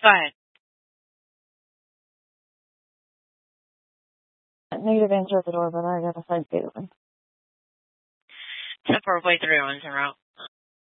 Go ahead. Negative answer at the door, but I got a side gate open. Except for way through on zero.